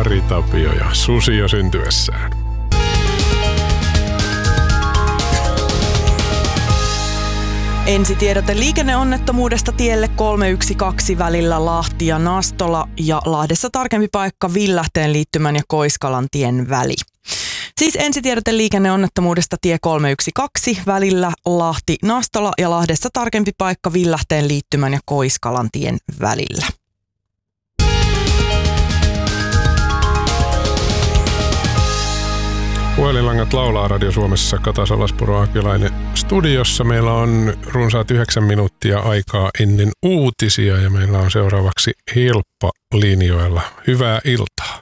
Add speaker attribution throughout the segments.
Speaker 1: Ari Tapio ja susi jo syntyessään.
Speaker 2: Ensitiedote liikenneonnettomuudesta tielle 312 välillä Lahti ja Nastola ja Lahdessa tarkempi paikka Villähteen liittymän ja Koiskalan tien väli. Siis ensitiedote liikenneonnettomuudesta tie 312 välillä Lahti, Nastola ja Lahdessa tarkempi paikka Villähteen liittymän ja Koiskalan tien välillä.
Speaker 1: Puhelinlangat laulaa Radio Suomessa. Kata Salaspuro Akilainen studiossa. Meillä on runsaat 9 minuuttia aikaa ennen uutisia ja meillä on seuraavaksi Hilppa linjoilla. Hyvää iltaa.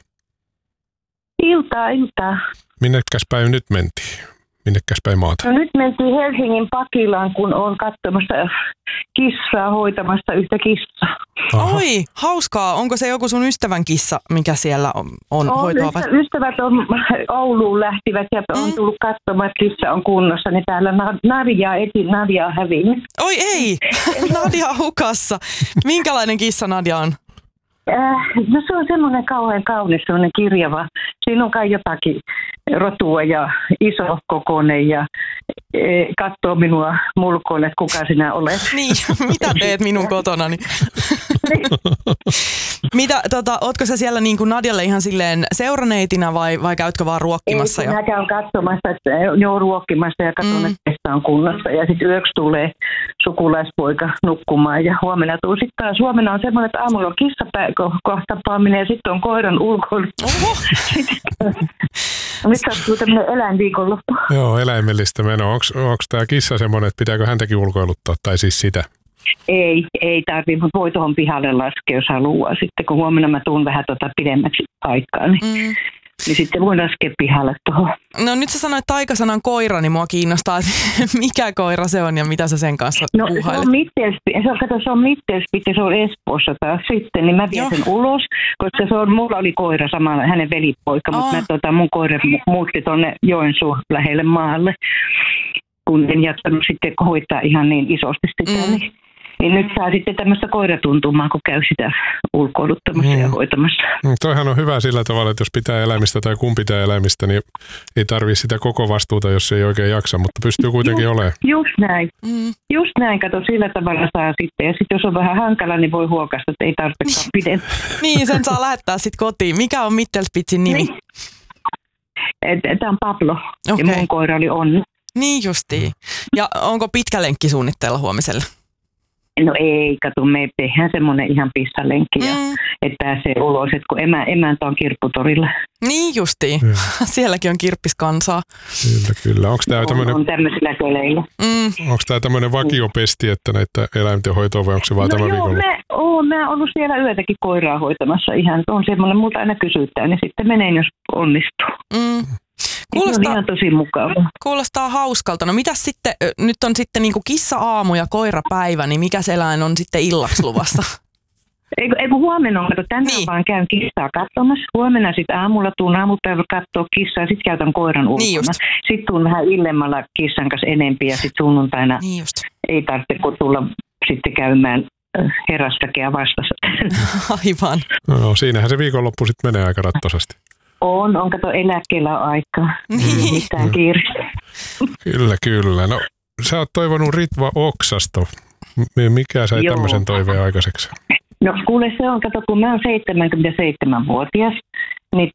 Speaker 3: Iltaa.
Speaker 1: Minnekäs päin nyt mentiin? Minnekäs päin maata?
Speaker 3: No nyt mentiin Helsingin Pakilaan, kun on katsomassa kissaa, hoitamassa yhtä kissaa.
Speaker 1: Aha.
Speaker 2: Oi, hauskaa. Onko se joku sun ystävän kissa, mikä siellä on hoitoa?
Speaker 3: Ystävät on Ouluun lähtivät ja on tullut katsomaan, että kissa on kunnossa. Niin täällä Nadia on hävinnyt.
Speaker 2: Oi ei, Nadia on hukassa. Minkälainen kissa Nadia on?
Speaker 3: No se on semmoinen kauhean kaunis, semmoinen kirjava. Siinä on kai jotakin rotua ja iso kokoinen ja katsoo minua mulkoille, että kuka sinä olet.
Speaker 2: Niin, mitä teet minun kotonani? Ootko sä siellä niin kuin Nadialle ihan silleen seuraneitina vai käytkö vaan ruokkimassa?
Speaker 3: Ei, minä käyn katsomassa, että joo ruokkimassa ja katson, että kessa on kunnossa. Ja sitten yöksi tulee sukulaispoika nukkumaan ja huomenna tuu sitten taas. Huomenna on semmoinen, että aamulla on kissakohtapaaminen ja sitten on koiran ulkoilu.
Speaker 2: Oho!
Speaker 3: Nyt sattuu tämmöinen eläinviikonloppu.
Speaker 1: Joo, eläimellistä menoa. Onko tämä kissa semmoinen, että pitääkö häntäkin ulkoiluttaa tai siis sitä?
Speaker 3: Ei tarvitse, mutta voi tuohon pihalle laskea, jos haluaa. Sitten kun huomenna mä tuun vähän pidemmäksi aikaa, niin sitten voin laskea pihalle tuohon.
Speaker 2: No nyt sä sanoit taikasanan koira, niin mua kiinnostaa, että mikä koira se on ja mitä sä sen kanssa puuhailet.
Speaker 3: Se on Mittelspitz, se on Espoossa taas sitten, niin mä vien sen ulos, koska mulla oli koira samalla, hänen velipoika, mutta mun koira muutti tuonne Joensuun lähelle maalle, kun en jaksanut sitten hoitaa ihan niin isosti sitä, niin nyt saa sitten tämmöistä koiratuntumaa, kun käy sitä ulkoiluttamassa ja hoitamassa.
Speaker 1: Toihan on hyvä sillä tavalla, että jos pitää eläimistä tai kun pitää eläimistä, niin ei tarvitse sitä koko vastuuta, jos ei oikein jaksa, mutta pystyy kuitenkin olemaan.
Speaker 3: Just näin. Just näin, kato, sillä tavalla saa sitten. Ja sitten jos on vähän hankala, niin voi huokasta, että ei tarvitsekaan pidempään.
Speaker 2: Niin, sen saa lähettää sitten kotiin. Mikä on Mittelspitzin nimi?
Speaker 3: Niin. Tämä on Pablo ja mun koira oli Onni.
Speaker 2: Niin justiin. Ja onko pitkä lenkki suunnitteilla huomiselle?
Speaker 3: No ei, kato, me tehdään semmoinen ihan pissalenkki, että pääsee ulos, että kun emäntä on kirpputorilla.
Speaker 2: Niin justiin. Sielläkin on kirppiskansaa.
Speaker 1: Kyllä. Onko tämä tämmöinen...
Speaker 3: On tämmöisillä köleillä.
Speaker 1: Onko tämä tämmöinen vakiopesti, että näitä eläinten hoitoa vai onko se vaan tämä viikolla?
Speaker 3: Mä oon ollut siellä yötäkin koiraa hoitamassa ihan. On semmoinen, multa aina kysytään, niin sitten menen, jos onnistuu.
Speaker 2: Kuulostaa,
Speaker 3: on ihan tosi mukava.
Speaker 2: Kuulostaa hauskalta. No mitäs sitten, nyt on sitten niinku kissa-aamu ja koirapäivä, niin mikä eläin on sitten illaksi luvassa?
Speaker 3: Ei kun huomenna on, tänään vaan käyn kissaa katsomassa. Huomenna sitten aamulla tuun aamupäivä katsoa kissaa ja sitten käytän koiran ulkona. Niin sitten tuun vähän illemmalla kissan kanssa enempi ja sitten sunnuntaina ei tarvitse kun tulla sitten käymään herrasväkeä vastassa.
Speaker 2: Aivan.
Speaker 1: No siinähän se viikonloppu sitten menee aika rattosasti.
Speaker 3: On kato eläkkeellä aikaa. Ei mitään kiirettä.
Speaker 1: Kyllä. No sä oot toivonut Ritva Oksasto. Mikä sai tämmöisen toiveen aikaiseksi?
Speaker 3: No kuule se on, kato kun mä oon 77-vuotias, niin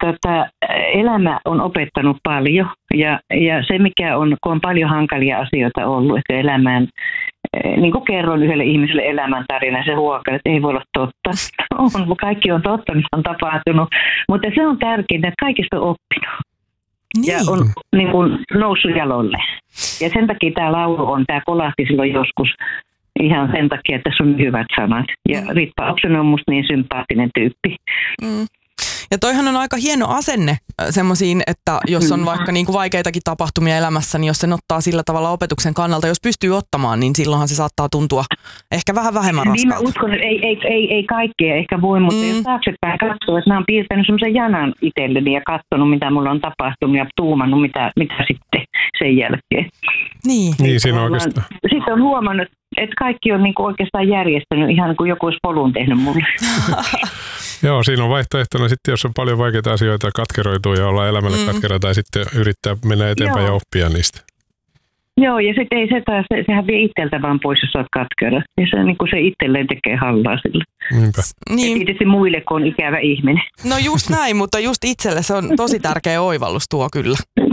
Speaker 3: elämä on opettanut paljon ja se mikä on, kun on paljon hankalia asioita ollut, että elämään, niin kuin kerron yhdelle ihmiselle elämäntarina, se huokaa, että ei voi olla totta. Kaikki on totta, mitä on tapahtunut, mutta se on tärkeintä, että kaikista on oppinut. Niin. Ja on niin kuin noussut jalolle. Ja sen takia tämä laulu on, tämä kolahti silloin joskus ihan sen takia, että tässä on hyvät sanat. Ja Ritva Oksanen on musta niin sympaattinen tyyppi.
Speaker 2: Ja toihan on aika hieno asenne semmoisiin, että jos on vaikka niin kuin vaikeitakin tapahtumia elämässä, niin jos sen ottaa sillä tavalla opetuksen kannalta, jos pystyy ottamaan, niin silloinhan se saattaa tuntua ehkä vähän vähemmän raskalta.
Speaker 3: Niin mä uskon, että ei kaikkea ehkä voi, mutta jos taaksepäin katsoo, että mä oon piirtänyt semmoisen janan itselleni ja katsonut, mitä mulla on tapahtunut ja tuumannut, mitä sitten sen jälkeen.
Speaker 2: Niin
Speaker 1: siinä oikeastaan.
Speaker 3: Sitten on huomannut, Että kaikki on niin kuin oikeastaan järjestänyt ihan kuin joku olisi polun tehnyt mulle.
Speaker 1: Joo, siinä on vaihtoehtona sitten, jos on paljon vaikeita asioita katkeroitua ja olla elämälle katkera tai sitten yrittää mennä eteenpäin ja oppia niistä.
Speaker 3: Joo, ja sitten ei sehän vie itseltä vaan pois, jos olet katkera. Ja se, niin kuin se itselleen tekee hallaa sillä.
Speaker 1: Niinpä.
Speaker 2: Niin.
Speaker 3: Ja tietysti muille, kun on ikävä ihminen.
Speaker 2: No just näin, mutta just itselle se on tosi tärkeä oivallus tuo kyllä.